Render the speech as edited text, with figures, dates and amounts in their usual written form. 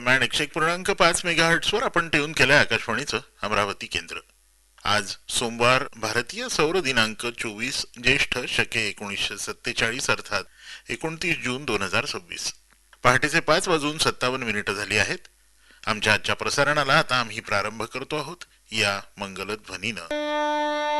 दरम्यान 101.5 मेगाहर्ट्झवर आपण ट्यून केलंय आकाशवाणीचं अमरावती केंद्र. आज सोमवार, भारतीय सौर दिनांक 24 ज्येष्ठ शके 1947 अर्थात 29 जून 2026. पहाटेचे 5:57 झाली आहेत. आमच्या आजच्या प्रसारणाला आता आम्ही प्रारंभ करतो आहोत या मंगलध्वनीनं.